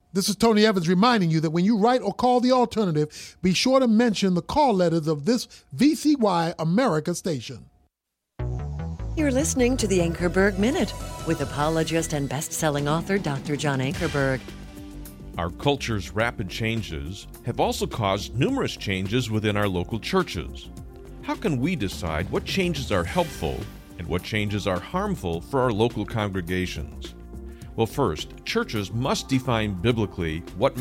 This is Tony Evans reminding you that when you write or call the alternative, be sure to mention the call letters of this VCY America station. You're listening to the Ankerberg Minute with apologist and best-selling author Dr. John Ankerberg. Our culture's rapid changes have also caused numerous changes within our local churches. How can we decide what changes are helpful and what changes are harmful for our local congregations? Well, first, churches must define biblically what